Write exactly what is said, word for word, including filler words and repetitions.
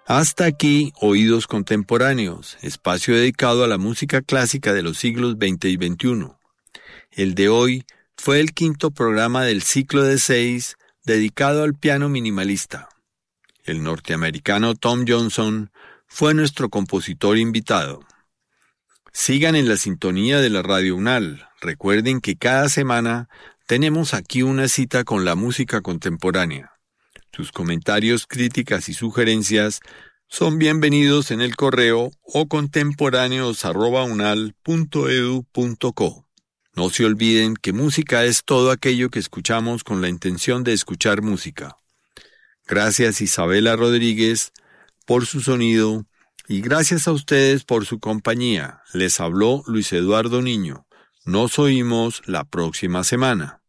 Hasta aquí, Oídos Contemporáneos, espacio dedicado a la música clásica de los siglos veinte y veintiuno. El de hoy fue el quinto programa del ciclo de seis dedicado al piano minimalista. El norteamericano Tom Johnson fue nuestro compositor invitado. Sigan en la sintonía de la Radio UNAL. Recuerden que cada semana tenemos aquí una cita con la música contemporánea. Sus comentarios, críticas y sugerencias son bienvenidos en el correo o contemporáneos arroba unal punto edu punto co. No se olviden que música es todo aquello que escuchamos con la intención de escuchar música. Gracias Isabela Rodríguez por su sonido y gracias a ustedes por su compañía. Les habló Luis Eduardo Niño. Nos oímos la próxima semana.